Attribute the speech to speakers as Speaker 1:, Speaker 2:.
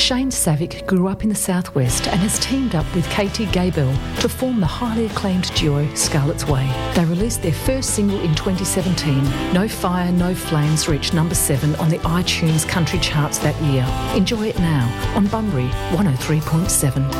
Speaker 1: Shane Savick grew up in the southwest and has teamed up with Katie Gaybell to form the highly acclaimed duo Scarlett's Way. They released their first single in 2017. No Fire, No Flames reached number 7 on the iTunes country charts that year. Enjoy it now on Bunbury 103.7.